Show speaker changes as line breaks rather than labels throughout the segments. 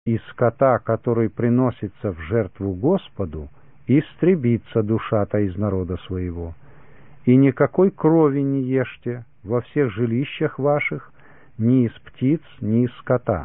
и скота, который приносится в жертву Господу, истребится душа-то из народа своего. И никакой крови не ешьте во всех жилищах ваших, ни из птиц, ни из скота.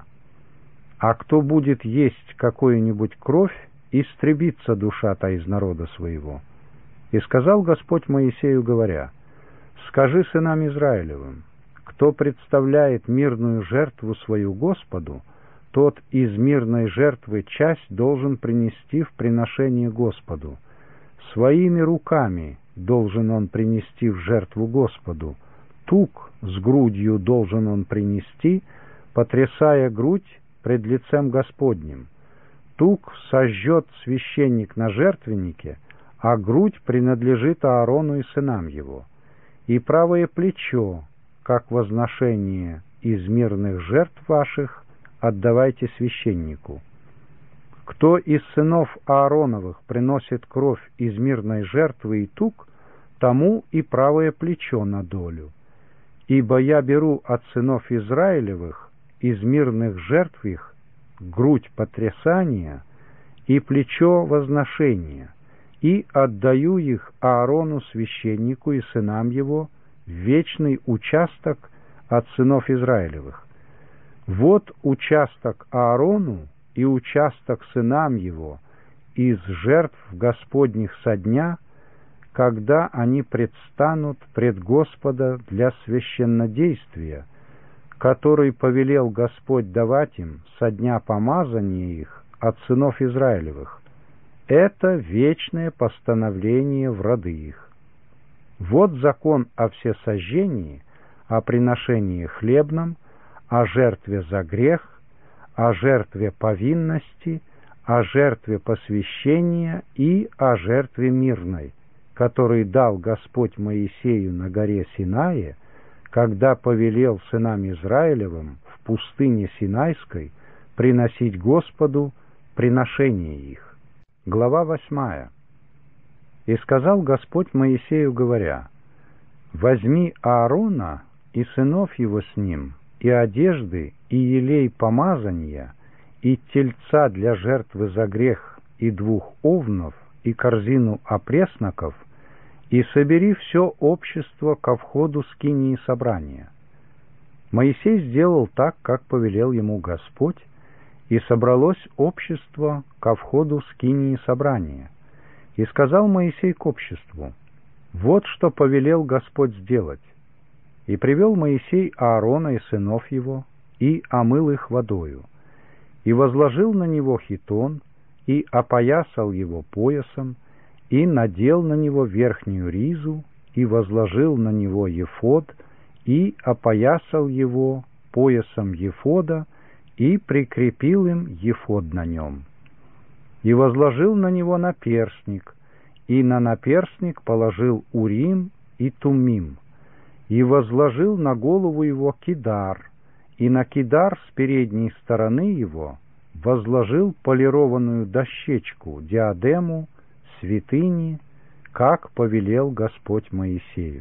А кто будет есть какую-нибудь кровь, истребится душа-то из народа своего. И сказал Господь Моисею, говоря: скажи сынам Израилевым: кто представляет мирную жертву свою Господу, тот из мирной жертвы часть должен принести в приношение Господу. Своими руками должен он принести в жертву Господу. Тук с грудью должен он принести, потрясая грудь пред лицем Господним. Тук сожжет священник на жертвеннике, а грудь принадлежит Аарону и сынам его. И правое плечо, как возношение из мирных жертв ваших, отдавайте священнику. Кто из сынов Аароновых приносит кровь из мирной жертвы и тук, тому и правое плечо на долю. Ибо я беру от сынов Израилевых из мирных жертв их грудь потрясания и плечо возношения, и отдаю их Аарону священнику и сынам его в вечный участок от сынов Израилевых. Вот участок Аарону и участок сынам его из жертв Господних со дня, когда они предстанут пред Господа для священнодействия, который повелел Господь давать им со дня помазания их от сынов Израилевых. Это вечное постановление в роды их. Вот закон о всесожжении, о приношении хлебном, о жертве за грех, о жертве повинности, о жертве посвящения и о жертве мирной, который дал Господь Моисею на горе Синае, когда повелел сынам Израилевым в пустыне Синайской приносить Господу приношение их. Глава 8. И сказал Господь Моисею, говоря: возьми Аарона и сынов его с ним, и одежды, и елей помазания, и тельца для жертвы за грех, и 2 овнов, и корзину опресноков, и собери все общество ко входу скинии собрания. Моисей сделал так, как повелел ему Господь, и собралось общество ко входу скинии собрания. И сказал Моисей к обществу: вот что повелел Господь сделать. И привел Моисей Аарона и сынов его, и омыл их водою, и возложил на него хитон, и опоясал его поясом, и надел на него верхнюю ризу, и возложил на него ефод, и опоясал его поясом ефода, и прикрепил им ефод на нем. И возложил на него наперстник, и на наперстник положил урим и тумим, и возложил на голову его кидар, и на кидар с передней стороны его возложил полированную дощечку, диадему, святыни, как повелел Господь Моисею.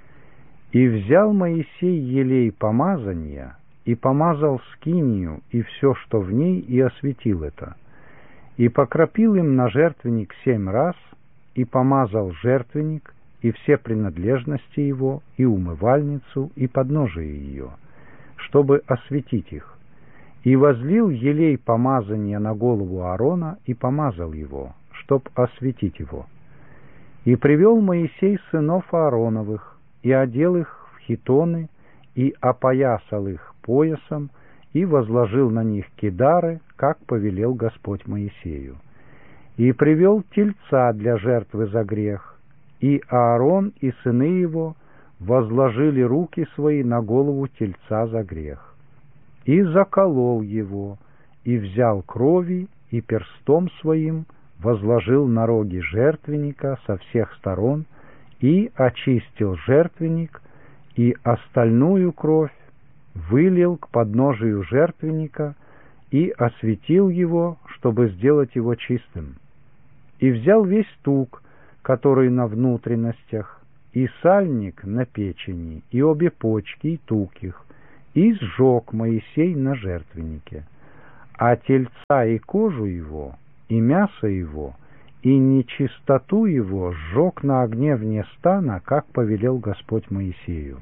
И взял Моисей елей помазания, и помазал скинию и все, что в ней, и осветил это. И покропил им на жертвенник 7 раз, и помазал жертвенник, и все принадлежности его, и умывальницу, и подножие ее, чтобы осветить их. И возлил елей помазания на голову Аарона, и помазал его, чтоб осветить его. И привел Моисей сынов Аароновых, и одел их в хитоны, и опоясал их поясом, и возложил на них кидары, как повелел Господь Моисею. И привел тельца для жертвы за грех, и Аарон и сыны его возложили руки свои на голову тельца за грех. И заколол его, и взял крови, и перстом своим возложил на роги жертвенника со всех сторон, и очистил жертвенник, и остальную кровь вылил к подножию жертвенника, и осветил его, чтобы сделать его чистым. И взял весь тук, который на внутренностях, и сальник на печени, и обе почки, и тук их, и сжег Моисей на жертвеннике. а тельца и кожу его, и мясо его, и нечистоту его сжег на огне вне стана, как повелел Господь Моисею.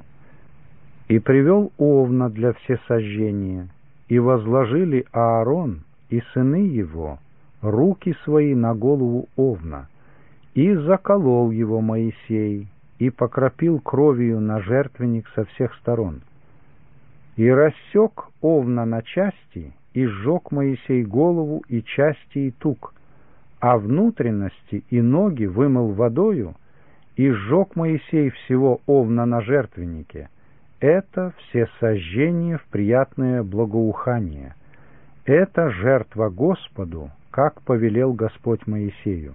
И привел овна для всесожжения, и возложили Аарон и сыны его руки свои на голову овна, и заколол его Моисей, и покропил кровью на жертвенник со всех сторон. И рассек овна на части, и сжег Моисей голову и части и тук, а внутренности и ноги вымыл водою, и сжег Моисей всего овна на жертвеннике. Это всесожжение в приятное благоухание. Это жертва Господу, как повелел Господь Моисею.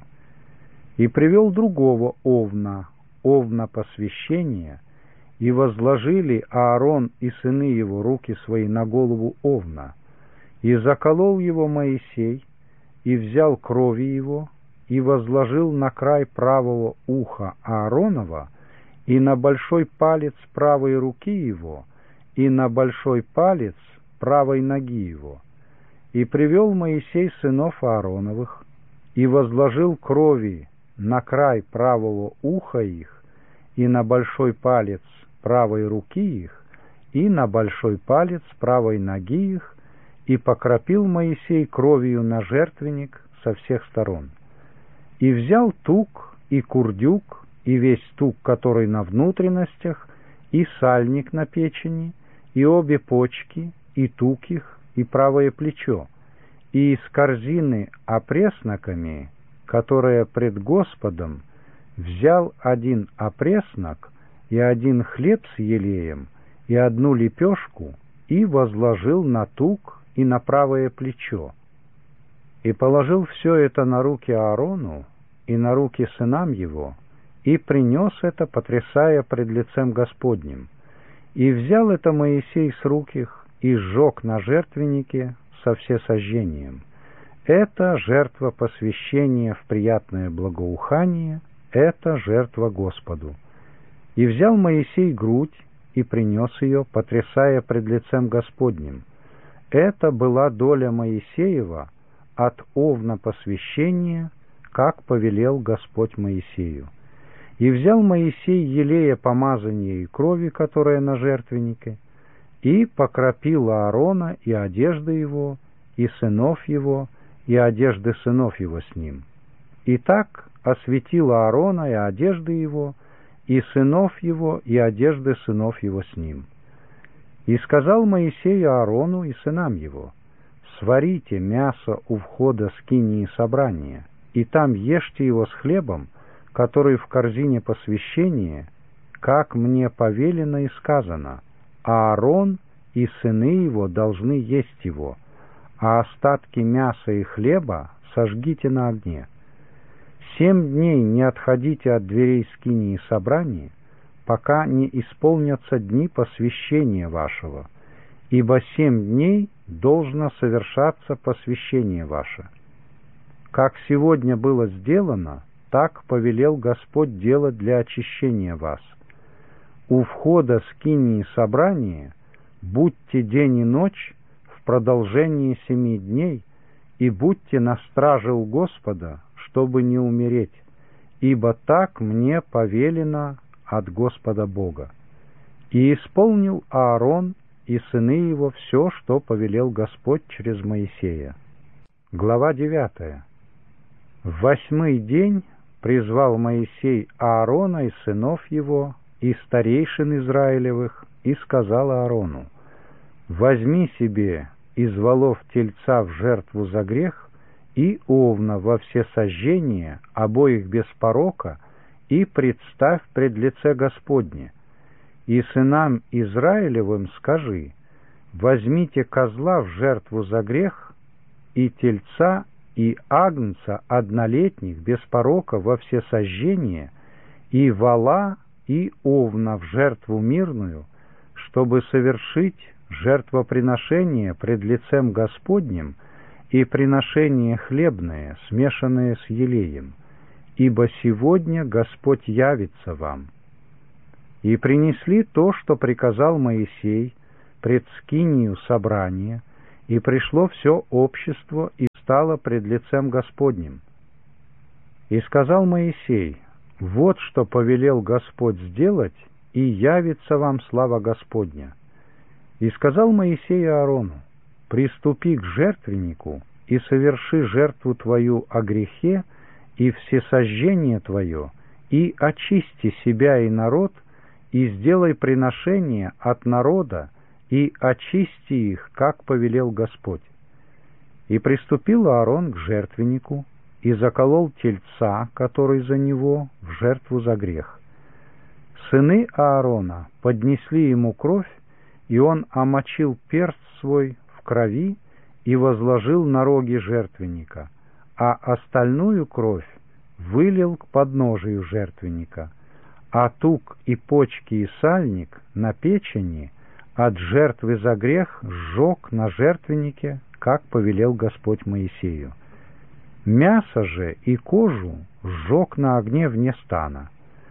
И привел другого овна посвящения, и возложили Аарон и сыны его руки свои на голову овна, и заколол его Моисей, и взял крови его, и возложил на край правого уха Ааронова, и на большой палец правой руки его, и на большой палец правой ноги его. И привел Моисей сынов Аароновых, и возложил крови на край правого уха их, и на большой палец правой руки их, и на большой палец правой ноги их, и покропил Моисей кровью на жертвенник со всех сторон. И взял тук и курдюк, и весь тук, который на внутренностях, и сальник на печени, и обе почки, и тук их, и правое плечо, и из корзины опресноками, которая пред Господом, взял один опреснок, и один хлеб с елеем, и одну лепешку, и возложил на тук и на правое плечо, и положил все это на руки Аарону и на руки сынам его, и принес это, потрясая пред лицем Господним. И взял это Моисей с рук их, и сжег на жертвеннике со всесожжением. Это жертва посвящения в приятное благоухание, это жертва Господу. И взял Моисей грудь, и принес ее, потрясая пред лицем Господним. Это была доля Моисеева от овна посвящения, как повелел Господь Моисею. И взял Моисей елея помазания и крови, которая на жертвеннике, и покропил Аарона и одежды его, и сынов его, и одежды сынов его с ним. И так осветил Аарона и одежды его, и сынов его, и одежды сынов его с ним. И сказал Моисей Аарону и сынам его: сварите мясо у входа скинии собрания, и там ешьте его с хлебом, который в корзине посвящения, как мне повелено и сказано. Аарон и сыны его должны есть его, а остатки мяса и хлеба сожгите на огне. 7 дней не отходите от дверей скинии собрания, пока не исполнятся дни посвящения вашего, ибо 7 дней должно совершаться посвящение ваше. Как сегодня было сделано, так повелел Господь делать для очищения вас. У входа скинии собрания будьте день и ночь в продолжении 7 дней, и будьте на страже у Господа, чтобы не умереть, ибо так мне повелено от Господа Бога. И исполнил Аарон и сыны его все, что повелел Господь через Моисея. Глава 9. В 8-й день призвал Моисей Аарона и сынов его, и старейшин Израилевых, и сказал Аарону: возьми себе из волов тельца в жертву за грех и овна во всесожжение, обоих без порока, и представь пред лице Господне. И сынам Израилевым скажи: возьмите козла в жертву за грех, и тельца, и агнца однолетних без порока во всесожжение, и вола, и овна в жертву мирную, чтобы совершить жертвоприношение пред лицем Господним и приношение хлебное, смешанное с елеем, ибо сегодня Господь явится вам. И принесли то, что приказал Моисей, пред скинию собрания, И пришло все общество и стало пред лицем Господним. И сказал Моисей: вот что повелел Господь сделать, и явится вам слава Господня. И сказал Моисей Аарону: приступи к жертвеннику и соверши жертву твою о грехе и всесожжение твое, и очисти себя и народ, и сделай приношение от народа, и очисти их, как повелел Господь. И приступил Аарон к жертвеннику, и заколол тельца, который за него, в жертву за грех. Сыны Аарона поднесли ему кровь, и он омочил перст свой в крови и возложил на роги жертвенника, а остальную кровь вылил к подножию жертвенника, а тук и почки и сальник на печени от жертвы за грех сжег на жертвеннике, как повелел Господь Моисею. Мясо же и кожу сжег на огне вне стана.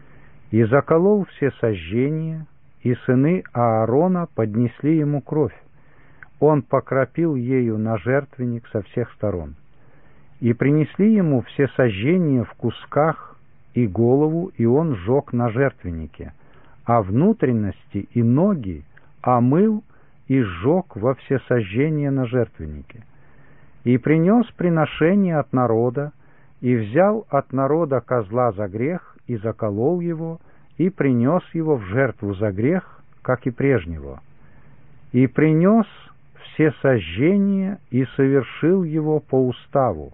И заколол все сожжения, и сыны Аарона поднесли ему кровь. Он покропил ею на жертвенник со всех сторон. И принесли ему все сожжения в кусках и голову, и он сжег на жертвеннике, а внутренности и ноги омыл и сжег во всесожжение на жертвеннике. И принес приношение от народа, и взял от народа козла за грех, и заколол его, и принес его в жертву за грех, как и прежнего. И принес все сожжения, и совершил его по уставу.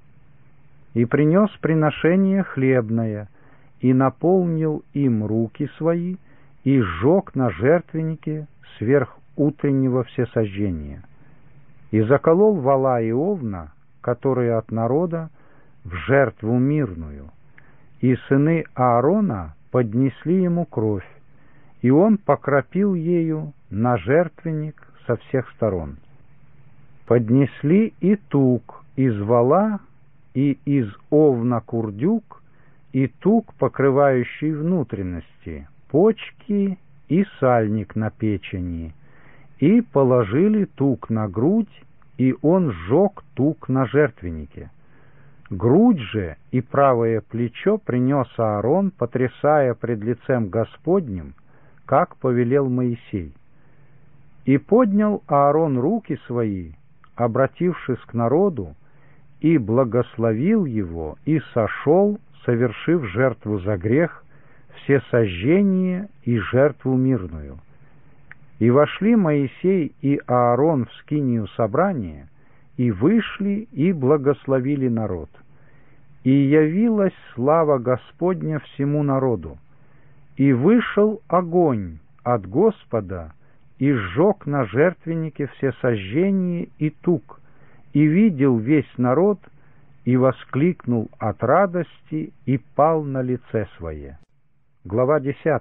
И принес приношение хлебное, и наполнил им руки свои, и сжег на жертвеннике сверх утреннего всесожжения. И заколол вола и овна, которые от народа, в жертву мирную. И сыны Аарона поднесли ему кровь, и он покропил ею на жертвенник со всех сторон. Поднесли и тук из вола, и из овна курдюк, и тук, покрывающий внутренности, почки и сальник на печени, и положили тук на грудь, и он сжег тук на жертвеннике. Грудь же и правое плечо принес Аарон, потрясая пред лицем Господним, как повелел Моисей. И поднял Аарон руки свои, обратившись к народу, и благословил его, и сошел, совершив жертву за грех, всесожжение и жертву мирную. И вошли Моисей и Аарон в скинию собрания, и вышли, и благословили народ. И явилась слава Господня всему народу. И вышел огонь от Господа, и сжег на жертвеннике всесожжение и тук, и видел весь народ, и воскликнул от радости, и пал на лице свое. Глава 10.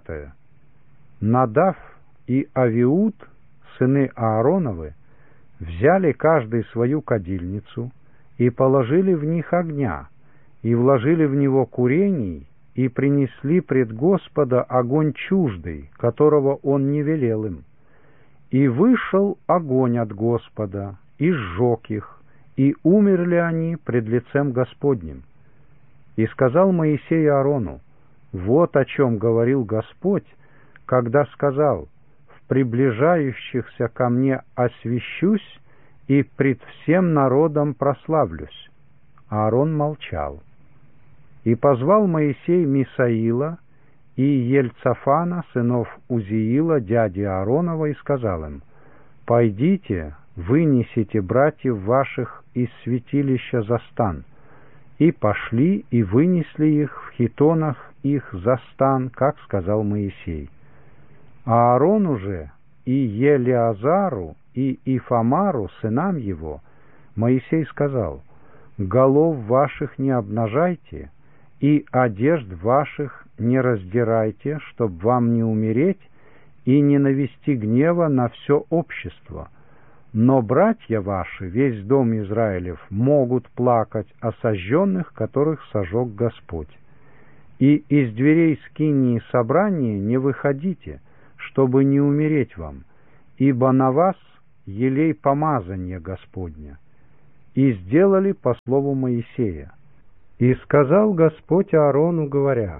Надав и Авиуд, сыны Аароновы, взяли каждый свою кадильницу и положили в них огня, и вложили в него курений, и принесли пред Господа огонь чуждый, которого он не велел им. И вышел огонь от Господа, и сжег их, и умерли они пред лицем Господним. И сказал Моисей Аарону: вот о чем говорил Господь, когда сказал: в приближающихся ко мне освящусь, и пред всем народом прославлюсь. Аарон молчал. И позвал Моисей Мисаила и Ельцафана, сынов Узиила, дяди Ааронова, и сказал им: пойдите, вынесите братьев ваших из святилища за стан. И пошли, и вынесли их в хитонах их за стан, как сказал Моисей. А Аарону же и Елиазару и Ифамару, сынам его, Моисей сказал: голов ваших не обнажайте, и одежд ваших не раздирайте, чтоб вам не умереть и не навести гнева на все общество. Но братья ваши, весь дом Израилев, могут плакать о сожженных, которых сожег Господь. И из дверей скинии собрания не выходите, чтобы не умереть вам, ибо на вас елей помазания Господня. И сделали по слову Моисея. И сказал Господь Аарону, говоря: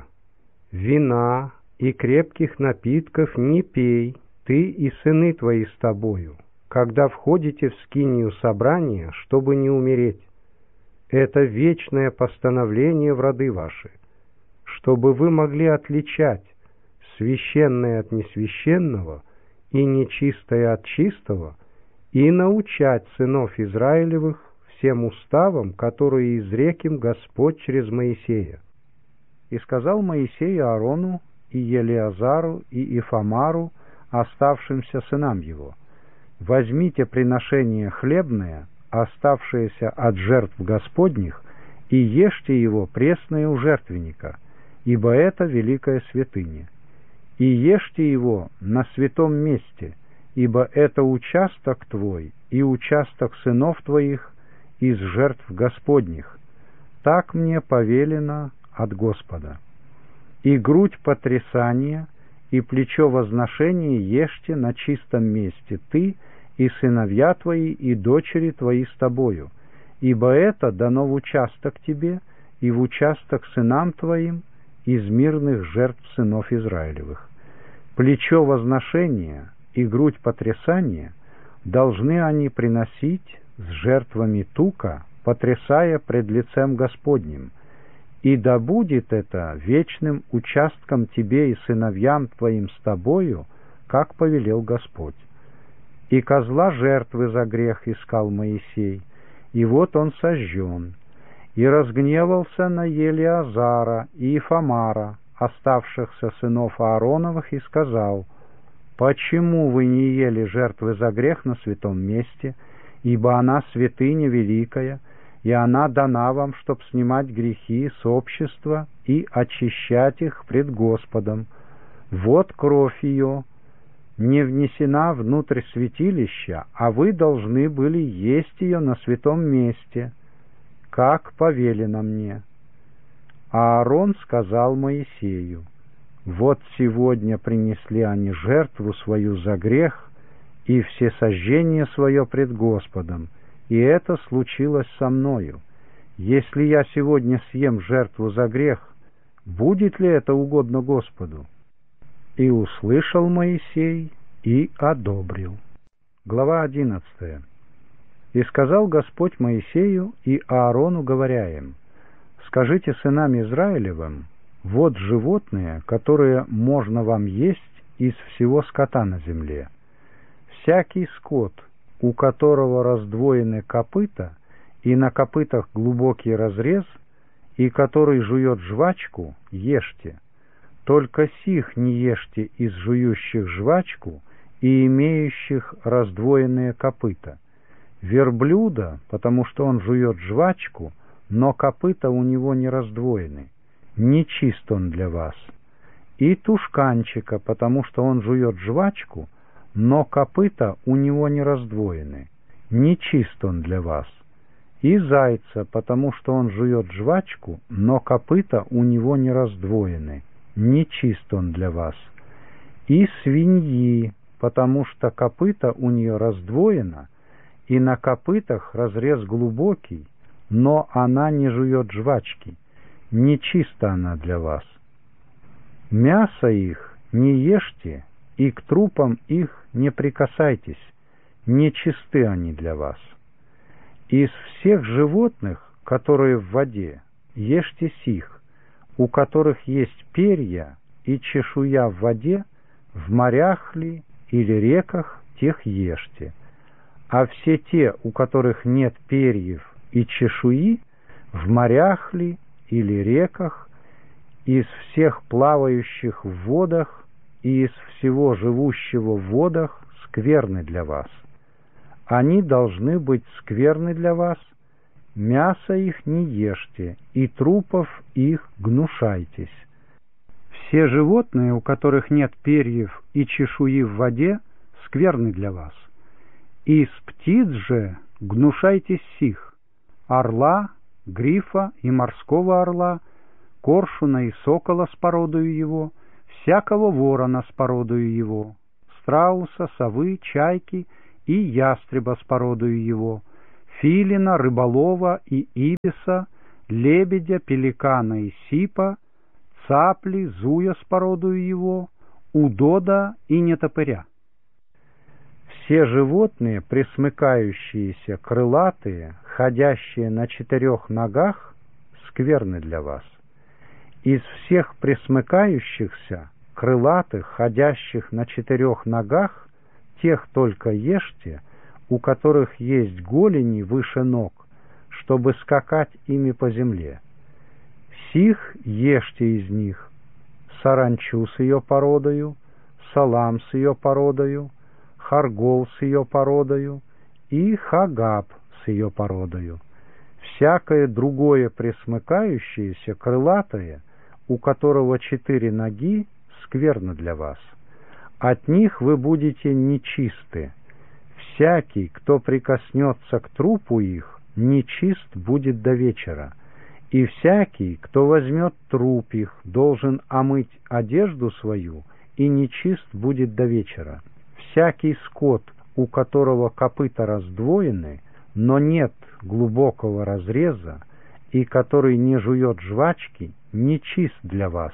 «Вина и крепких напитков не пей, ты и сыны твои с тобою, когда входите в скинию собрания, чтобы не умереть. Это вечное постановление в роды ваши, чтобы вы могли отличать священное от несвященного и нечистое от чистого, и научать сынов Израилевых всем уставам, которые изрек им Господь через Моисея». И сказал Моисей Аарону и Елеазару и Ифамару, оставшимся сынам его: «Возьмите приношение хлебное, оставшееся от жертв Господних, и ешьте его пресное у жертвенника, ибо это великая святыня. И ешьте его на святом месте, ибо это участок твой и участок сынов твоих из жертв Господних. Так мне повелено от Господа. И грудь потрясания, и плечо возношения ешьте на чистом месте ты и сыновья твои, и дочери твои с тобою, ибо это дано в участок тебе и в участок сынам твоим из мирных жертв сынов Израилевых. Плечо возношения и грудь потрясания должны они приносить с жертвами тука, потрясая пред лицем Господним, и да будет это вечным участком тебе и сыновьям твоим с тобою, как повелел Господь. И козла жертвы за грех искал Моисей, и вот он сожжен. И разгневался на Елеазара и Ифамара, оставшихся сынов Аароновых, и сказал: «Почему вы не ели жертвы за грех на святом месте? Ибо она святыня великая, и она дана вам, чтоб снимать грехи с общества и очищать их пред Господом. Вот кровь ее не внесена внутрь святилища, а вы должны были есть ее на святом месте, как повелено мне». А Аарон сказал Моисею: «Вот сегодня принесли они жертву свою за грех и всесожжение свое пред Господом, и это случилось со мною. Если я сегодня съем жертву за грех, будет ли это угодно Господу?» И услышал Моисей и одобрил. Глава 11. И сказал Господь Моисею и Аарону, говоря им: «Скажите сынам Израилевым: вот животные, которые можно вам есть из всего скота на земле. Всякий скот, у которого раздвоены копыта, и на копытах глубокий разрез, и который жует жвачку, ешьте. Только сих не ешьте из жующих жвачку и имеющих раздвоенные копыта. Верблюда, потому что он жует жвачку, но копыта у него не раздвоены, нечист он для вас. И тушканчика, потому что он жует жвачку, но копыта у него не раздвоены, нечист он для вас. И зайца, потому что он жует жвачку, но копыта у него не раздвоены, нечист он для вас. И свиньи, потому что копыта у нее раздвоено, и на копытах разрез глубокий, но она не жует жвачки, нечиста она для вас. Мясо их не ешьте, и к трупам их не прикасайтесь, нечисты они для вас. Из всех животных, которые в воде, ешьте сих, у которых есть перья и чешуя в воде, в морях ли или реках, тех ешьте. А все те, у которых нет перьев и чешуи, в морях ли или реках, из всех плавающих в водах и из всего живущего в водах, скверны для вас. Они должны быть скверны для вас, мясо их не ешьте, и трупов их гнушайтесь. Все животные, у которых нет перьев и чешуи в воде, скверны для вас. Из птиц же гнушайтесь сих: орла, грифа и морского орла, коршуна и сокола с породою его, всякого ворона с породою его, страуса, совы, чайки и ястреба с породою его, филина, рыболова и ибиса, лебедя, пеликана и сипа, цапли, зуя с породою его, удода и нетопыря. Все животные, пресмыкающиеся, крылатые, ходящие на 4 ногах, скверны для вас. Из всех пресмыкающихся, крылатых, ходящих на 4 ногах, тех только ешьте, у которых есть голени выше ног, чтобы скакать ими по земле. Сих ешьте из них: саранчу с ее породою, салам с ее породою, харгол с ее породою и хагаб с ее породою. Всякое другое пресмыкающееся, крылатое, у которого 4 ноги, скверно для вас. От них вы будете нечисты. Всякий, кто прикоснется к трупу их, нечист будет до вечера. И всякий, кто возьмет труп их, должен омыть одежду свою, и нечист будет до вечера. Всякий скот, у которого копыта раздвоены, но нет глубокого разреза, и который не жует жвачки, нечист для вас.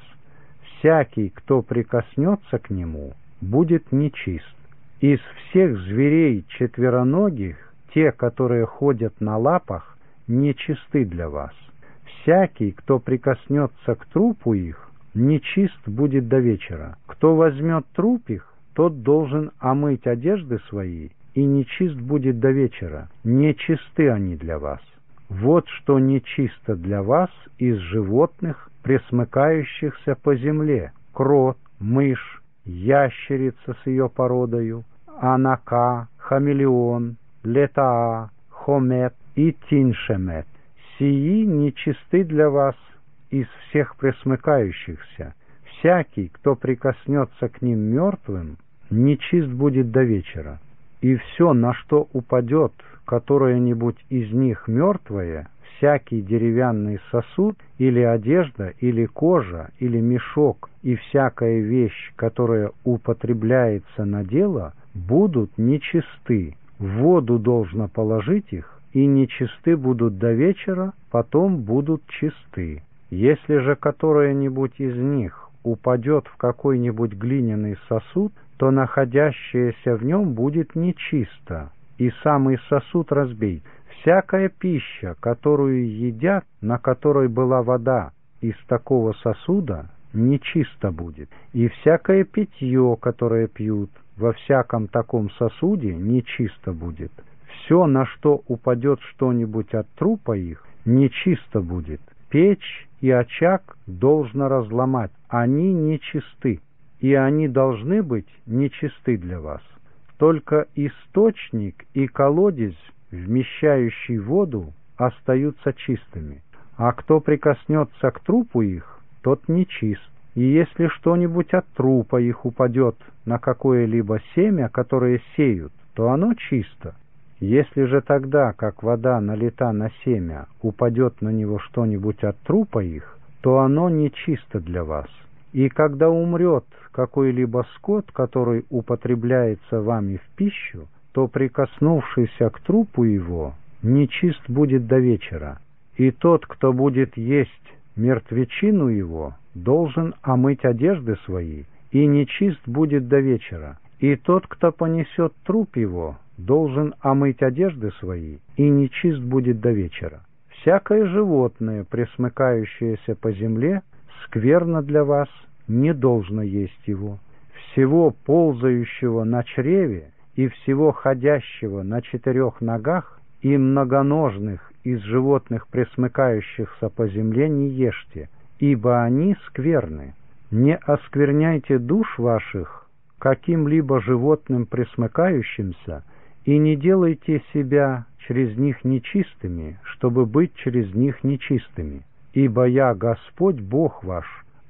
Всякий, кто прикоснется к нему, будет нечист. Из всех зверей четвероногих, те, которые ходят на лапах, нечисты для вас. Всякий, кто прикоснется к трупу их, нечист будет до вечера. Кто возьмет труп их, тот должен омыть одежды свои, и нечист будет до вечера. Нечисты они для вас. Вот что нечисто для вас из животных, пресмыкающихся по земле: крот, мышь, ящерица с ее породою, анака, хамелеон, летаа, хомет и тиншемет. Сии нечисты для вас из всех пресмыкающихся. Всякий, кто прикоснется к ним мертвым, нечист будет до вечера. И все, на что упадет которое-нибудь из них мертвое, всякий деревянный сосуд, или одежда, или кожа, или мешок, и всякая вещь, которая употребляется на дело, будут нечисты. В воду должно положить их, и нечисты будут до вечера, потом будут чисты. Если же которое-нибудь из них упадет в какой-нибудь глиняный сосуд, то находящееся в нем будет нечисто, и самый сосуд разбей. Всякая пища, которую едят, на которой была вода, из такого сосуда нечисто будет, и всякое питье, которое пьют, во всяком таком сосуде нечисто будет. Все, на что упадет что-нибудь от трупа их, нечисто будет. Печь и очаг должно разломать, они нечисты, и они должны быть нечисты для вас. Только источник и колодец, вмещающий воду, остаются чистыми, а кто прикоснется к трупу их, тот нечист. И если что-нибудь от трупа их упадет на какое-либо семя, которое сеют, то оно чисто. Если же тогда, как вода налита на семя, упадет на него что-нибудь от трупа их, то оно нечисто для вас. И когда умрет какой-либо скот, который употребляется вами в пищу, то, прикоснувшийся к трупу его, нечист будет до вечера. И тот, кто будет есть мертвечину его, должен омыть одежды свои, и нечист будет до вечера. И тот, кто понесет труп его, должен омыть одежды свои, и нечист будет до вечера. Всякое животное, пресмыкающееся по земле, скверно для вас, не должно есть его. Всего ползающего на чреве и всего ходящего на 4 ногах и многоножных из животных, пресмыкающихся по земле, не ешьте, ибо они скверны. Не оскверняйте душ ваших каким-либо животным пресмыкающимся, и не делайте себя через них нечистыми, чтобы быть через них нечистыми. Ибо я, Господь Бог ваш,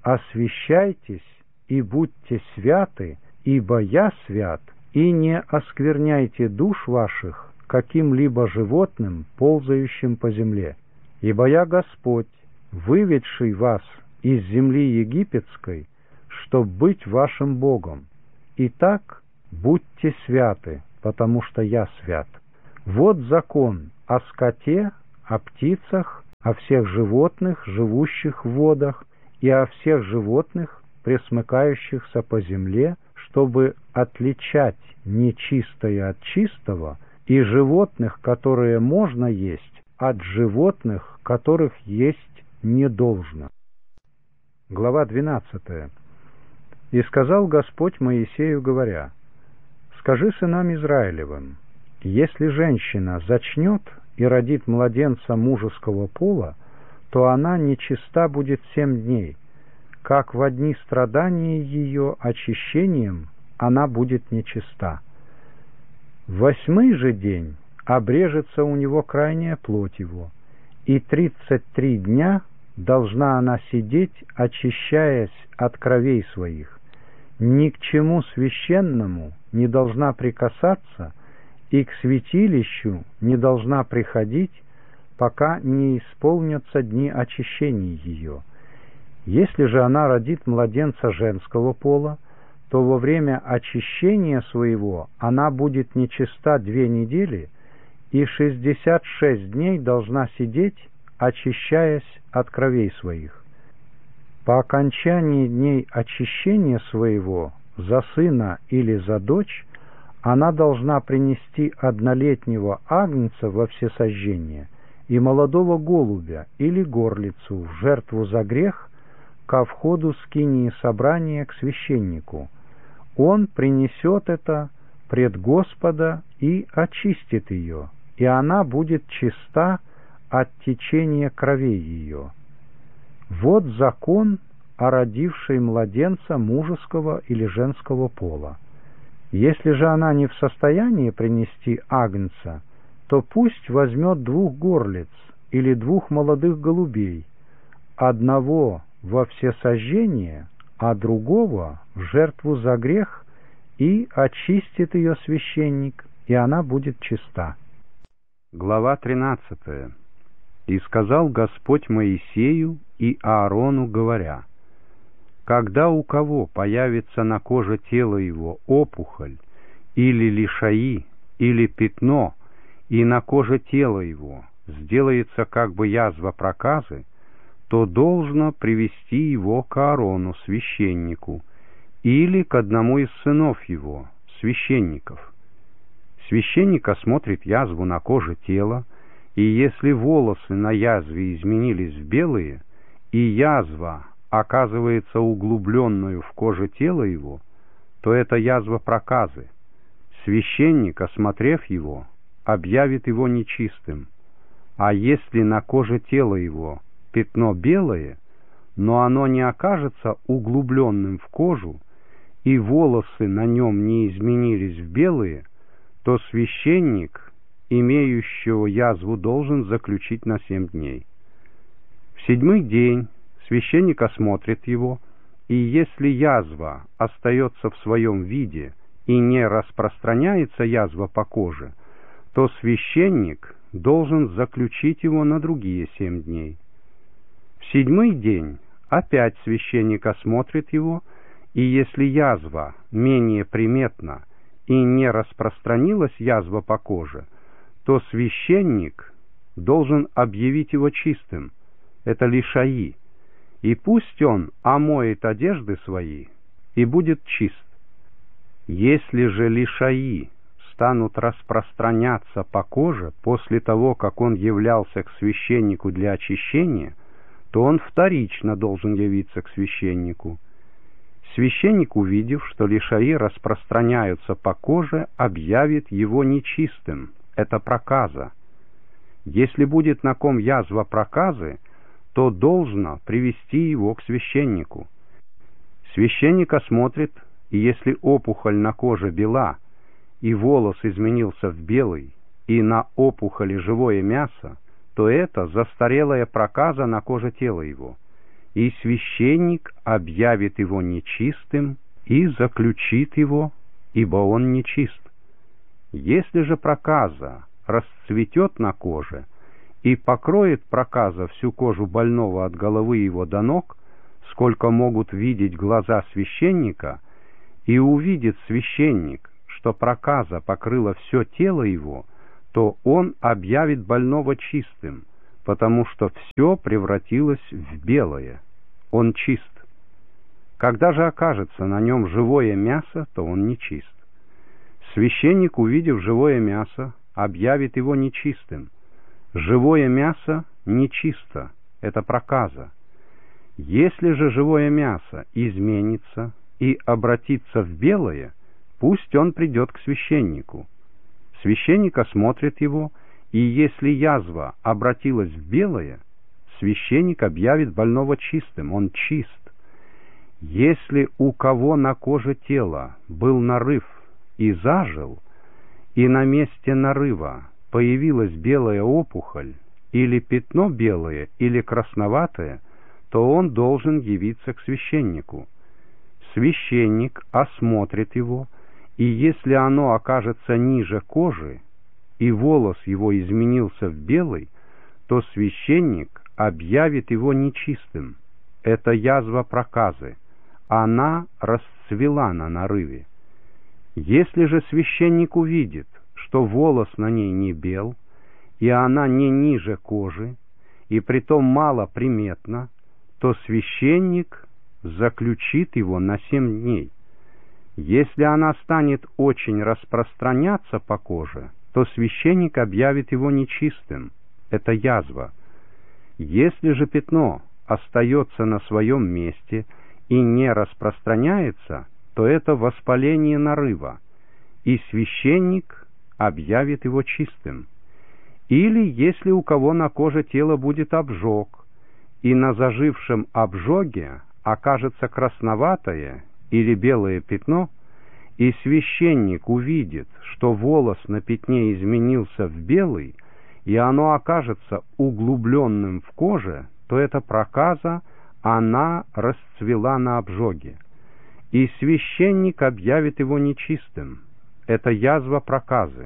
освящайтесь и будьте святы, ибо я свят, и не оскверняйте душ ваших каким-либо животным, ползающим по земле. Ибо я Господь, выведший вас из земли египетской, чтоб быть вашим Богом. Итак, будьте святы, потому что я свят. Вот закон о скоте, о птицах, о всех животных, живущих в водах, и о всех животных, пресмыкающихся по земле, чтобы отличать нечистое от чистого, и животных, которые можно есть, от животных, которых есть не должно. Глава 12. «И сказал Господь Моисею, говоря: скажи сынам Израилевым, если женщина зачнет и родит младенца мужеского пола, то она нечиста будет 7 дней, как в одни страдания ее очищением она будет нечиста. В 8-й же день обрежется у него крайняя плоть его, и 33 дня должна она сидеть, очищаясь от кровей своих, ни к чему священному не должна прикасаться, и к святилищу не должна приходить, пока не исполнятся дни очищения ее. Если же она родит младенца женского пола, то во время очищения своего она будет нечиста 2 недели, и 66 дней должна сидеть, очищаясь от кровей своих. По окончании дней очищения своего за сына или за дочь она должна принести 1-летнего агнца во всесожжение и молодого голубя или горлицу в жертву за грех ко входу скинии собрания к священнику. Он принесет это пред Господа и очистит ее, и она будет чиста от течения кровей ее. Вот закон о родившей младенца мужеского или женского пола. Если же она не в состоянии принести агнца, то пусть возьмет 2 горлиц или 2 молодых голубей, одного во всесожжение, а другого в жертву за грех, и очистит ее священник, и она будет чиста. Глава 13. «И сказал Господь Моисею и Аарону, говоря: когда у кого появится на коже тела его опухоль, или лишаи, или пятно, и на коже тела его сделается как бы язва проказы, то должно привести его к Аарону, священнику, или к одному из сынов его, священников. Священник осмотрит язву на коже тела, и если волосы на язве изменились в белые, и язва оказывается углубленную в коже тела его, то это язва проказы. Священник, осмотрев его, объявит его нечистым. А если на коже тела его пятно белое, но оно не окажется углубленным в кожу, и волосы на нем не изменились в белые, то священник, имеющего язву, должен заключить на 7 дней. В 7-й день священник осмотрит его, и если язва остается в своем виде и не распространяется язва по коже, то священник должен заключить его на другие 7 дней. В 7-й день опять священник осмотрит его, и если язва менее приметна и не распространилась язва по коже, то священник должен объявить его чистым. Это лишаи. И пусть он омоет одежды свои и будет чист. Если же лишаи станут распространяться по коже после того, как он являлся к священнику для очищения, то он вторично должен явиться к священнику. Священник, увидев, что лишаи распространяются по коже, объявит его нечистым. Это проказа. Если будет на ком язва проказы, то должно привести его к священнику. Священник осмотрит, и если опухоль на коже бела, и волос изменился в белый, и на опухоли живое мясо, то это застарелая проказа на коже тела его, и священник объявит его нечистым и заключит его, ибо он нечист. Если же проказа расцветет на коже и покроет проказа всю кожу больного от головы его до ног, сколько могут видеть глаза священника, и увидит священник, что проказа покрыла все тело его, то он объявит больного чистым, потому что все превратилось в белое. Он чист. Когда же окажется на нем живое мясо, то он нечист. Священник, увидев живое мясо, объявит его нечистым. Живое мясо нечисто, это проказа. Если же живое мясо изменится и обратится в белое, пусть он придет к священнику. Священник осмотрит его, и если язва обратилась в белое, священник объявит больного чистым, он чист. Если у кого на коже тела был нарыв и зажил, и на месте нарыва появилась белая опухоль, или пятно белое, или красноватое, то он должен явиться к священнику. Священник осмотрит его, и если оно окажется ниже кожи, и волос его изменился в белый, то священник объявит его нечистым. Это язва проказы. Она расцвела на нарыве. Если же священник увидит, что волос на ней не бел, и она не ниже кожи, и притом мало приметна, то священник заключит его на 7 дней. Если она станет очень распространяться по коже, то священник объявит его нечистым. Это язва. Если же пятно остается на своем месте и не распространяется, то это воспаление нарыва, и священник объявит его чистым. Или если у кого на коже тела будет обжог, и на зажившем обжоге окажется красноватое или белое пятно, и священник увидит, что волос на пятне изменился в белый, и оно окажется углубленным в коже, то это проказа, она расцвела на обжоге. И священник объявит его нечистым. Это язва проказы.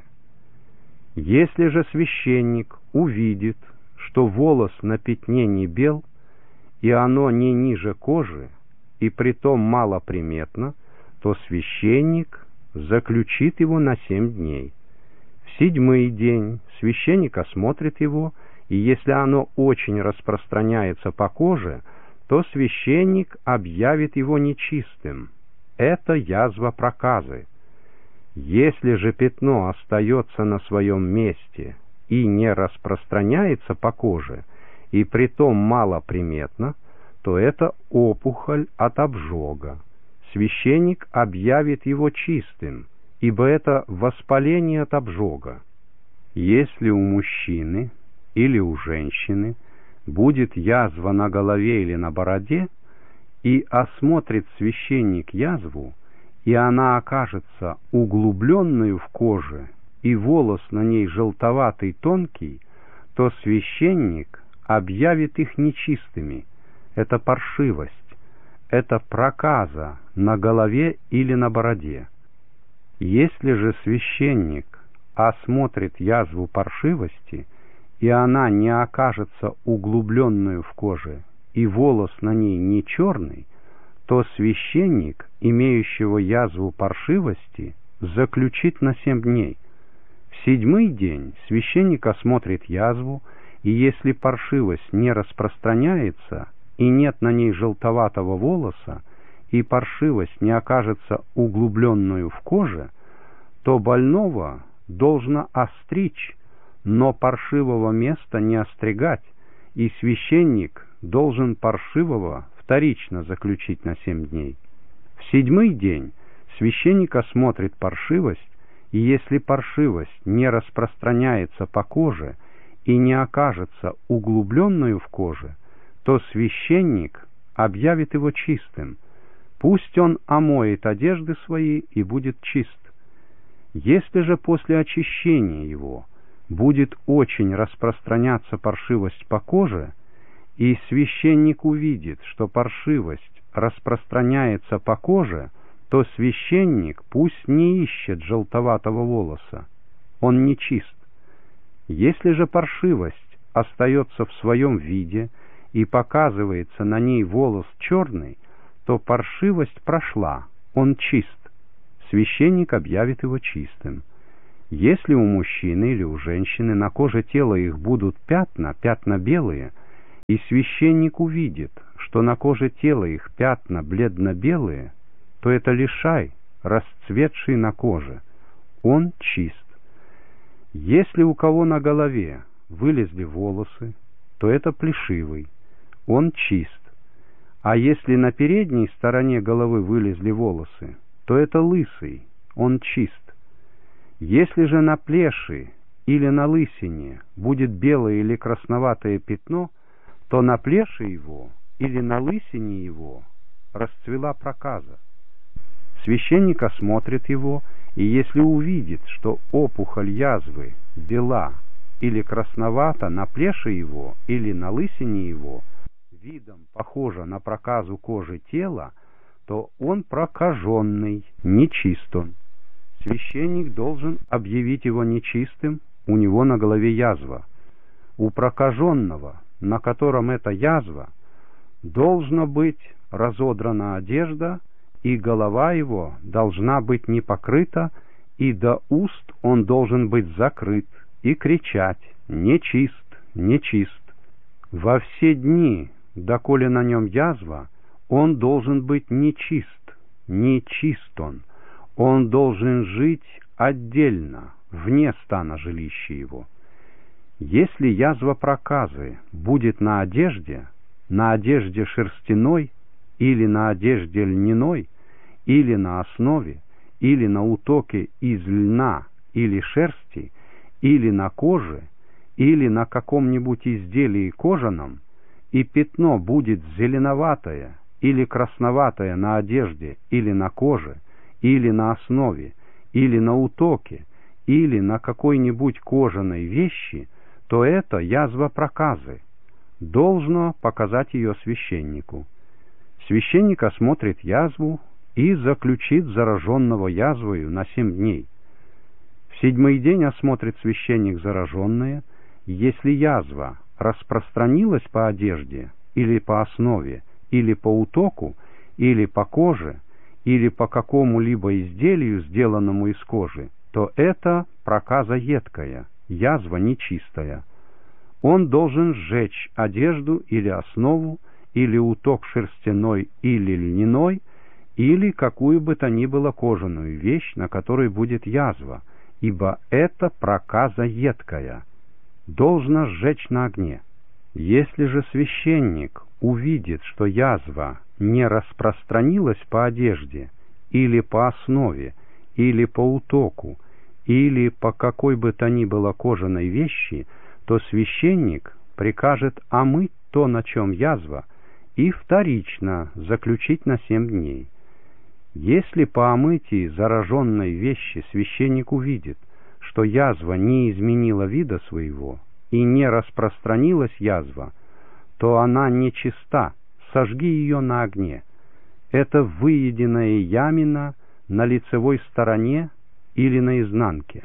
Если же священник увидит, что волос на пятне не бел, и оно не ниже кожи, и притом мало приметно, то священник заключит его на 7 дней. В 7-й день священник осмотрит его, и если оно очень распространяется по коже, то священник объявит его нечистым. Это язва проказы. Если же пятно остается на своем месте и не распространяется по коже, и притом мало приметно, то это опухоль от обжога. Священник объявит его чистым, ибо это воспаление от обжога. Если у мужчины или у женщины будет язва на голове или на бороде, и осмотрит священник язву, и она окажется углубленную в коже, и волос на ней желтоватый тонкий, то священник объявит их нечистыми. Это паршивость, это проказа на голове или на бороде. Если же священник осмотрит язву паршивости, и она не окажется углубленную в коже, и волос на ней не черный, то священник, имеющего язву паршивости, заключит на 7 дней. В 7-й день священник осмотрит язву, и если паршивость не распространяется, и нет на ней желтоватого волоса, и паршивость не окажется углубленную в коже, то больного должно остричь, но паршивого места не остригать, и священник должен паршивого вторично заключить на 7 дней. В 7-й день священник осмотрит паршивость, и если паршивость не распространяется по коже и не окажется углубленную в коже, то священник объявит его чистым. Пусть он омоет одежды свои и будет чист. Если же после очищения его будет очень распространяться паршивость по коже, и священник увидит, что паршивость распространяется по коже, то священник пусть не ищет желтоватого волоса, он не чист. Если же паршивость остается в своем виде и показывается на ней волос черный, то паршивость прошла, он чист. священник объявит его чистым. Если у мужчины или у женщины на коже тела их будут пятна белые, и священник увидит, что на коже тела их пятна бледно-белые, то это лишай, расцветший на коже. Он чист. Если у кого на голове вылезли волосы, то это плешивый. Он чист. А если на передней стороне головы вылезли волосы, то это лысый. Он чист. Если же на плеши или на лысине будет белое или красноватое пятно, то на плеше его или на лысине его расцвела проказа. Священник осмотрит его, и если увидит, что опухоль язвы бела или красновата на плеше его или на лысине его, видом похожа на проказу кожи тела, то он прокаженный, нечист он. Священник должен объявить его нечистым, у него на голове язва. У прокаженного, на котором эта язва, должна быть разодрана одежда, и голова его должна быть не покрыта, и до уст он должен быть закрыт, и кричать: «Нечист, нечист». Во все дни, доколе на нем язва, он должен быть нечист, нечист он должен жить отдельно, вне стана жилища его. Если язва проказы будет на одежде шерстяной, или на одежде льняной, или на основе, или на утоке из льна или шерсти, или на коже, или на каком-нибудь изделии кожаном, и пятно будет зеленоватое или красноватое на одежде или на коже, или на основе, или на утоке, или на какой-нибудь кожаной вещи, то это язва проказы. Должно показать ее священнику. Священник осмотрит язву и заключит зараженного язвою на 7 дней. В 7-й день осмотрит священник зараженное, если язва распространилась по одежде, или по основе, или по утоку, или по коже, или по какому-либо изделию, сделанному из кожи, то это проказа едкая, язва нечистая. Он должен сжечь одежду или основу, или уток шерстяной или льняной, или какую бы то ни было кожаную вещь, на которой будет язва, ибо это проказа едкая. Должно сжечь на огне. Если же священник увидит, что язва не распространилась по одежде, или по основе, или по утоку, или по какой бы то ни было кожаной вещи, то священник прикажет омыть то, на чем язва, и вторично заключить на 7 дней. Если по омытии зараженной вещи священник увидит, что язва не изменила вида своего и не распространилась язва, то она нечиста, сожги ее на огне. Это выеденная ямина на лицевой стороне или на изнанке.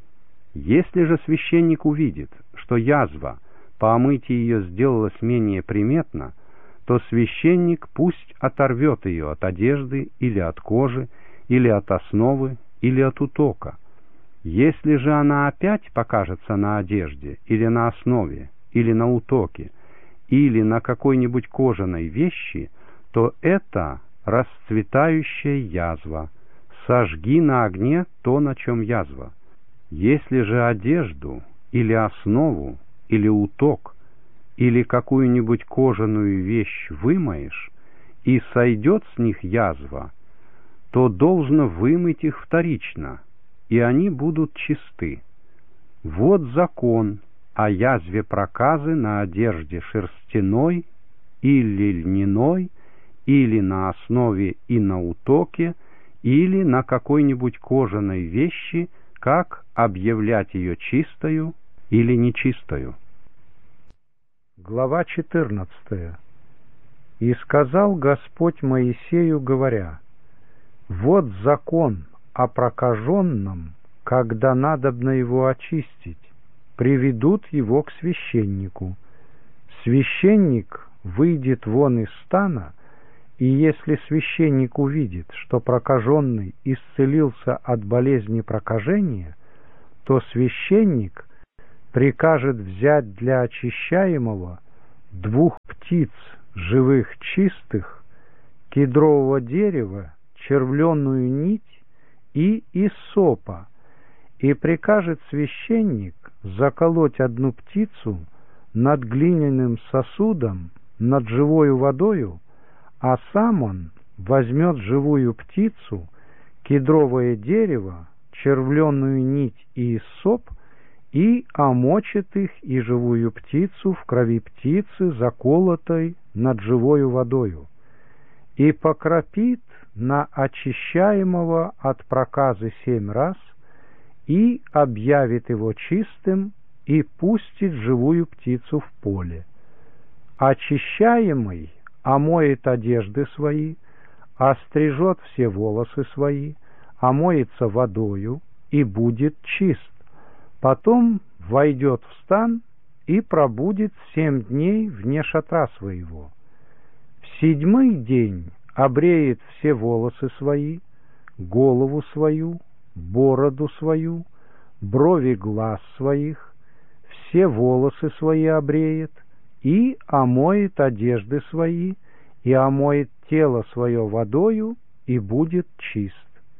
Если же священник увидит, что язва по омытии ее сделалась менее приметна, то священник пусть оторвет ее от одежды или от кожи, или от основы, или от утока. Если же она опять покажется на одежде, или на основе, или на утоке, или на какой-нибудь кожаной вещи, то это расцветающая язва. Сожги на огне то, на чем язва. Если же одежду, или основу, или уток, или какую-нибудь кожаную вещь вымоешь, и сойдет с них язва, то должно вымыть их вторично, и они будут чисты. Вот закон о язве проказы на одежде шерстяной или льняной, или на основе и на утоке, или на какой-нибудь кожаной вещи, как объявлять ее чистою или нечистою.
Глава 14. «И сказал Господь Моисею, говоря: вот закон о прокаженном, когда надобно его очистить, приведут его к священнику. Священник выйдет вон из стана И если священник увидит, что прокаженный исцелился от болезни прокажения, то священник прикажет взять для очищаемого 2 птиц живых чистых, кедрового дерева, червленую нить и иссопа, и прикажет священник заколоть 1 птицу над глиняным сосудом, над живою водою, а сам он возьмет живую птицу, кедровое дерево, червленую нить и иссоп, и омочит их и живую птицу в крови птицы, заколотой над живою водою, и покропит на очищаемого от проказы 7 раз, и объявит его чистым, и пустит живую птицу в поле. Очищаемый омоет одежды свои, острижет все волосы свои, омоется водою и будет чист. Потом войдет в стан и пробудет 7 дней вне шатра своего. В 7-й день обреет все волосы свои, голову свою, бороду свою, брови глаз своих, все волосы свои обреет, и омоет одежды свои, и омоет тело свое водою, и будет чист.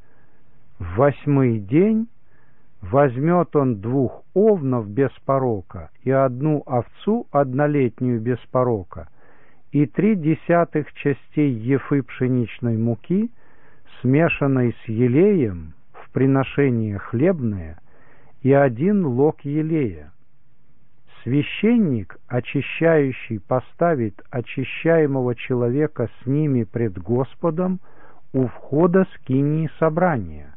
В 8-й день возьмет он 2 овнов без порока и 1 овцу однолетнюю без порока, и 3/10 частей ефы пшеничной муки, смешанной с елеем в приношение хлебное, и 1 лог елея. Священник, очищающий, поставит очищаемого человека с ними пред Господом у входа скинии собрания.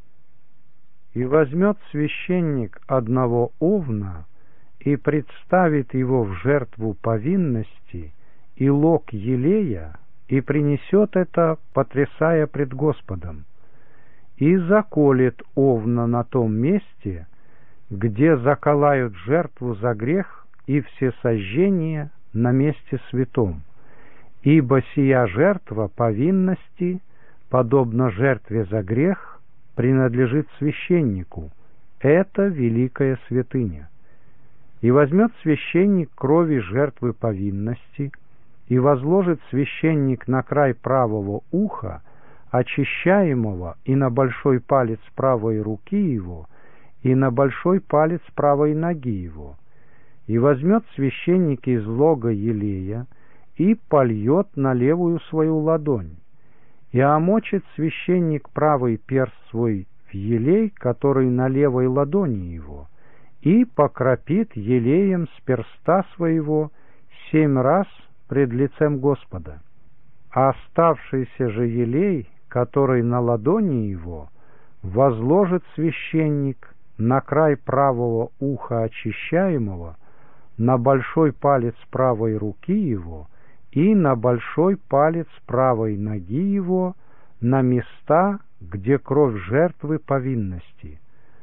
И возьмет священник 1 овна и представит его в жертву повинности и лог елея, и принесет это, потрясая пред Господом, и заколет овна на том месте, где заколают жертву за грех и всесожжение на месте святом, ибо сия жертва повинности, подобно жертве за грех, принадлежит священнику, это великая святыня. И возьмет священник крови жертвы повинности, и возложит священник на край правого уха очищаемого и на большой палец правой руки его, и на большой палец правой ноги его, и возьмет священник из лога елея и польет на левую свою ладонь, и омочит священник правый перст свой в елей, который на левой ладони его, и покропит елеем с перста своего 7 раз пред лицем Господа. А оставшийся же елей, который на ладони его, возложит священник на край правого уха очищаемого, на большой палец правой руки его и на большой палец правой ноги его, на места, где кровь жертвы повинности.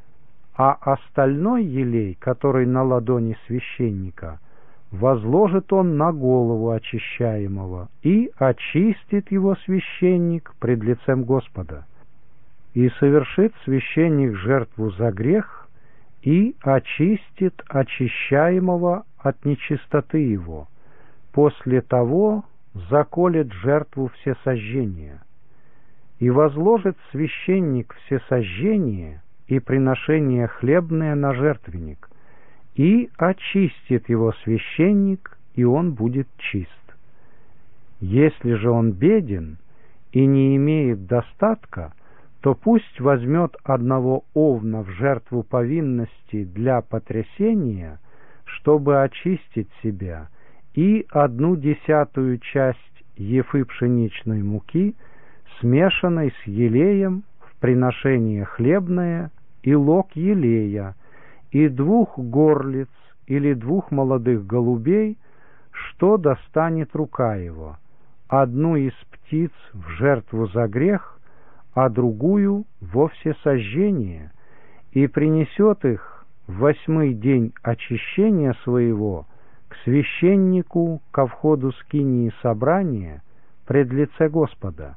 А остальной елей, который на ладони священника, возложит он на голову очищаемого, и очистит его священник пред лицем Господа. И совершит священник жертву за грех, и очистит очищаемого от нечистоты его. После того заколет жертву всесожжения. И возложит священник всесожжение и приношение хлебное на жертвенник, и очистит его священник, и он будет чист. Если же он беден и не имеет достатка, то пусть возьмет 1 овна в жертву повинности для потрясения, чтобы очистить себя, и 1/10 часть ефы пшеничной муки, смешанной с елеем в приношение хлебное, и лог елея, и 2 горлиц или 2 молодых голубей, что достанет рука его, 1 из птиц в жертву за грех, а другую во всесожжение, и принесет их в 8-й день очищения своего к священнику ко входу скинии собрания пред лице Господа.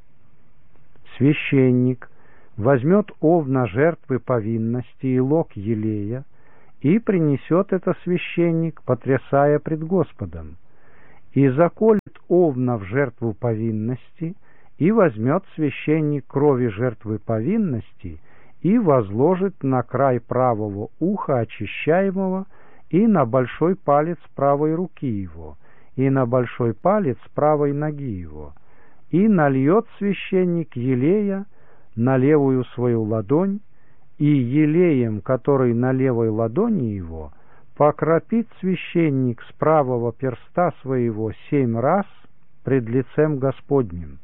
Священник возьмет овна жертвы повинности и лог елея, и принесет это священник, потрясая пред Господом, и заколет овна в жертву повинности, и возьмет священник крови жертвы повинности и возложит на край правого уха очищаемого и на большой палец правой руки его, и на большой палец правой ноги его, и нальет священник елея на левую свою ладонь, и елеем, который на левой ладони его, покропит священник с правого перста своего 7 раз пред лицем Господним.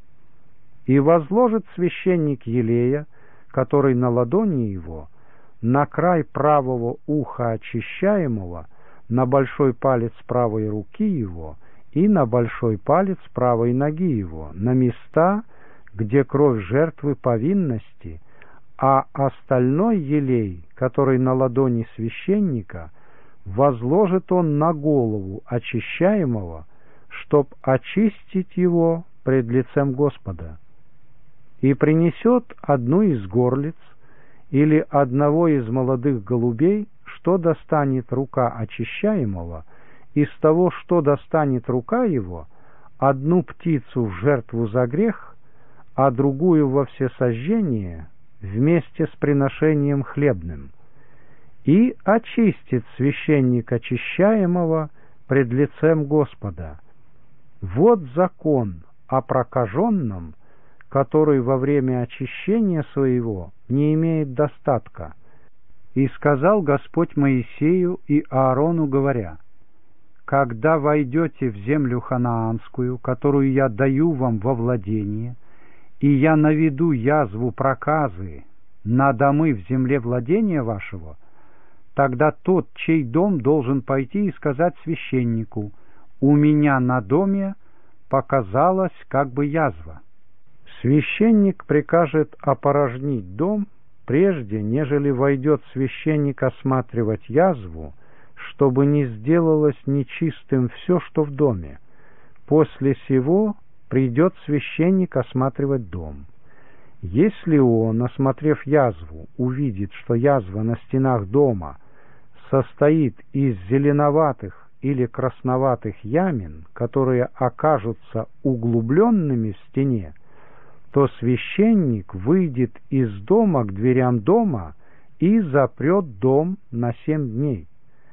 И возложит священник елея, который на ладони его, на край правого уха очищаемого, на большой палец правой руки его и на большой палец правой ноги его, на места, где кровь жертвы повинности, а остальной елей, который на ладони священника, возложит он на голову очищаемого, чтоб очистить его пред лицем Господа. И принесет одну из горлиц или одного из молодых голубей, что достанет рука очищаемого, из того, что достанет рука его, одну птицу в жертву за грех, а другую во всесожжение вместе с приношением хлебным. И очистит священник очищаемого пред лицем Господа. Вот закон о прокаженном, который во время очищения своего не имеет достатка. И сказал Господь Моисею и Аарону, говоря: «Когда войдете в землю ханаанскую, которую я даю вам во владение, и я наведу язву проказы на домы в земле владения вашего, тогда тот, чей дом, должен пойти и сказать священнику: у меня на доме показалась как бы язва». Священник прикажет опорожнить дом, прежде нежели войдет священник осматривать язву, чтобы не сделалось нечистым все, что в доме. После сего придет священник осматривать дом. Если он, осмотрев язву, увидит, что язва на стенах дома состоит из зеленоватых или красноватых ямин, которые окажутся углубленными в стене, то священник выйдет из дома к дверям дома и запрет дом на 7 дней.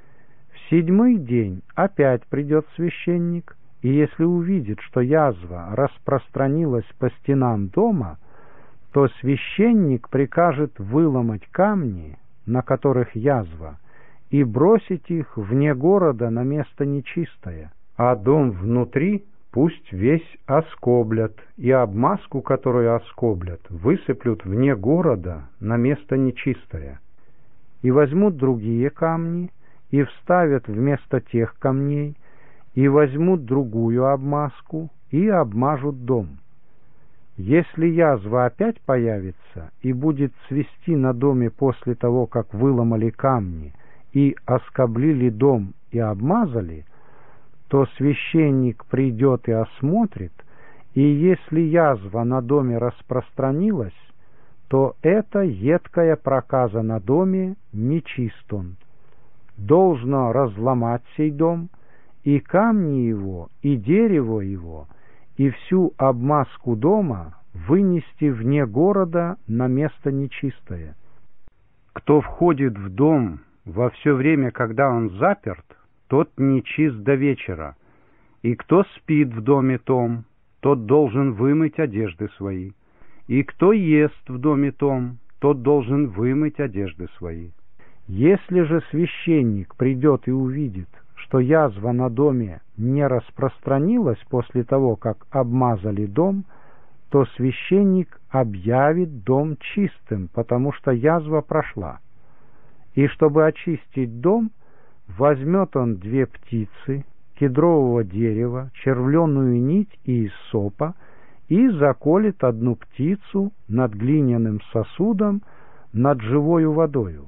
В 7-й день опять придет священник, и если увидит, что язва распространилась по стенам дома, то священник прикажет выломать камни, на которых язва, и бросить их вне города на место нечистое, а дом внутри пусть весь оскоблят, и обмазку, которую оскоблят, высыплют вне города на место нечистое. И возьмут другие камни, и вставят вместо тех камней, и возьмут другую обмазку, и обмажут дом. Если язва опять появится и будет цвести на доме после того, как выломали камни, и оскоблили дом и обмазали, то священник придет и осмотрит, и если язва на доме распространилась, то это едкая проказа на доме, нечист он. Должно разломать сей дом, и камни его, и дерево его, и всю обмазку дома вынести вне города на место нечистое. Кто входит в дом во все время, когда он заперт, тот нечист до вечера, и кто спит в доме том, тот должен вымыть одежды свои, и кто ест в доме том, тот должен вымыть одежды свои. Если же священник придет и увидит, что язва на доме не распространилась после того, как обмазали дом, то священник объявит дом чистым, потому что язва прошла. И чтобы очистить дом, возьмет он 2 птицы, кедрового дерева, червленую нить и иссопа, и заколет одну птицу над глиняным сосудом, над живою водою.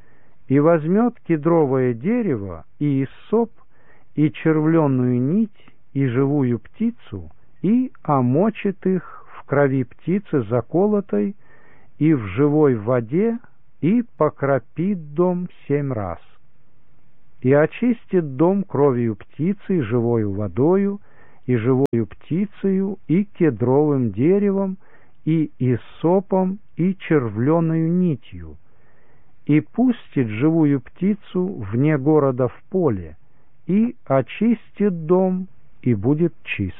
И возьмет кедровое дерево и иссоп, и червленую нить, и живую птицу, и омочит их в крови птицы заколотой и в живой воде, и покропит дом 7 раз. И очистит дом кровью птицы, и живою водою, и живою птицею, и кедровым деревом, и иссопом, и червленою нитью, и пустит живую птицу вне города в поле, и очистит дом, и будет чист.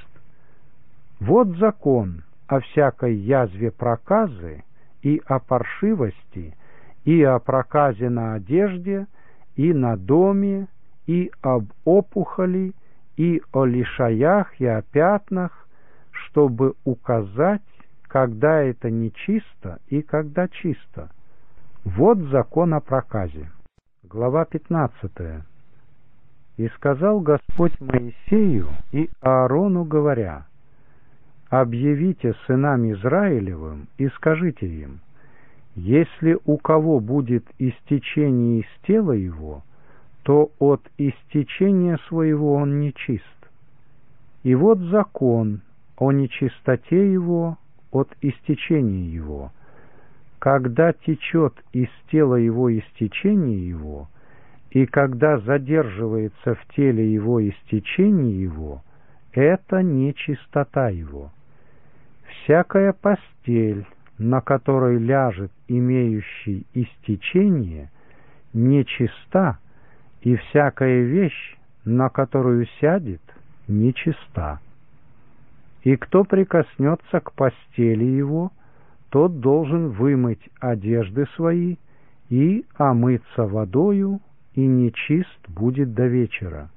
Вот закон о всякой язве проказы, и о паршивости, и о проказе на одежде, и на доме, и об опухоли, и о лишаях, и о пятнах, чтобы указать, когда это нечисто и когда чисто. Вот закон о проказе. Глава 15. «И сказал Господь Моисею и Аарону, говоря: объявите сынам Израилевым и скажите им: если у кого будет истечение из тела его, то от истечения своего он нечист. И вот закон о нечистоте его от истечения его. Когда течет из тела его истечение его, и когда задерживается в теле его истечение его, это нечистота его. Всякая постель, на которой ляжет имеющий истечение, нечиста, и всякая вещь, на которую сядет, нечиста. И кто прикоснется к постели его, тот должен вымыть одежды свои и омыться водою, и нечист будет до вечера.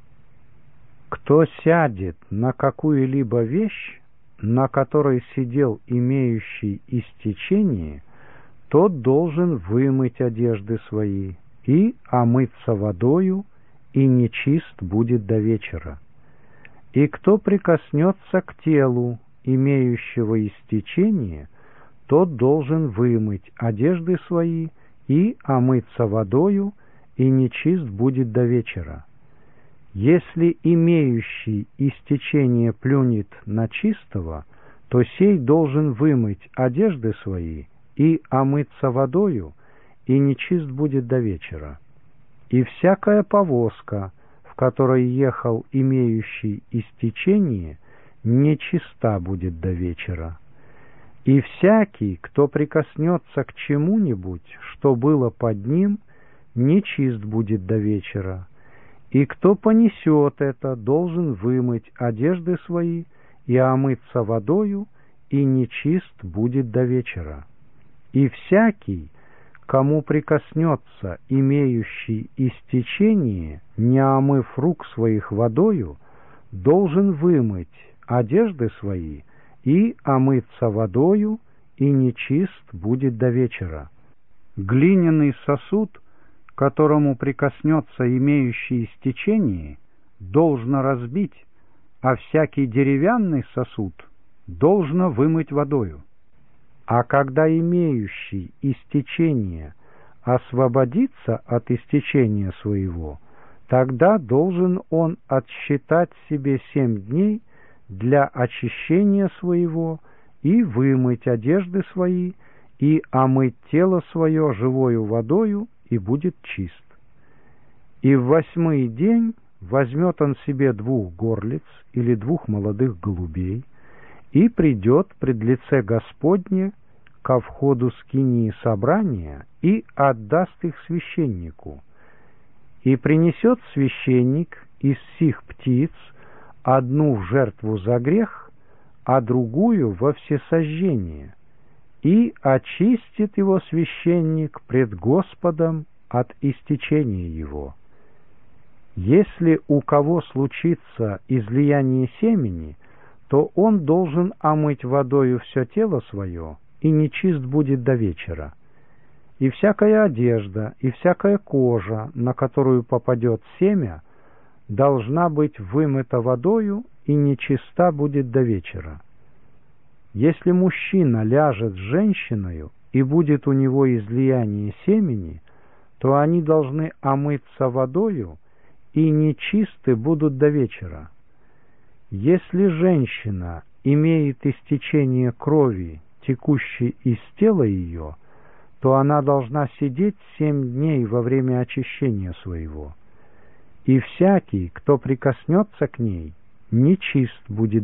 Кто сядет на какую-либо вещь, на которой сидел имеющий истечение, тот должен вымыть одежды свои и омыться водою, и нечист будет до вечера. И кто прикоснется к телу имеющего истечение, тот должен вымыть одежды свои и омыться водою, и нечист будет до вечера. Если имеющий истечение плюнет на чистого, то сей должен вымыть одежды свои и омыться водою, и нечист будет до вечера. И всякая повозка, в которой ехал имеющий истечение, нечиста будет до вечера. И всякий, кто прикоснется к чему-нибудь, что было под ним, нечист будет до вечера. И кто понесет это, должен вымыть одежды свои и омыться водою, и нечист будет до вечера. И всякий, кому прикоснется имеющий истечение, не омыв рук своих водою, должен вымыть одежды свои и омыться водою, и нечист будет до вечера. Глиняный сосуд, которому прикоснется имеющий истечение, должно разбить, а всякий деревянный сосуд должно вымыть водою. А когда имеющий истечение освободится от истечения своего, тогда должен он отсчитать себе 7 дней для очищения своего и вымыть одежды свои, и омыть тело свое живою водою, и будет чист. И в 8-й день возьмет он себе 2 горлиц или 2 молодых голубей, и придет пред лице Господне ко входу скинии собрания, и отдаст их священнику. И принесет священник из сих птиц одну в жертву за грех, а другую во всесожжение, и очистит его священник пред Господом от истечения его. Если у кого случится излияние семени, то он должен омыть водою все тело свое, и нечист будет до вечера. И всякая одежда, и всякая кожа, на которую попадет семя, должна быть вымыта водою, и нечиста будет до вечера. Если мужчина ляжет с женщиною, и будет у него излияние семени, то они должны омыться водою, и нечисты будут до вечера. Если женщина имеет истечение крови, текущей из тела ее, то она должна сидеть 7 дней во время очищения своего. И всякий, кто прикоснется к ней, нечист будет